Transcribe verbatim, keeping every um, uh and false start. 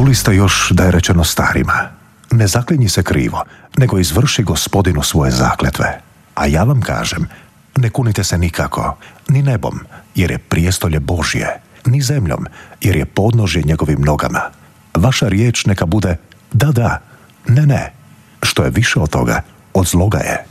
Čuli ste još da je rečeno starima: ne zaklinji se krivo, nego izvrši Gospodinu svoje zakletve. A ja vam kažem, ne kunite se nikako, ni nebom, jer je prijestolje Božje, ni zemljom, jer je podnožje njegovim nogama. Vaša riječ neka bude da, da, ne, ne. Što je više od toga, od zloga je.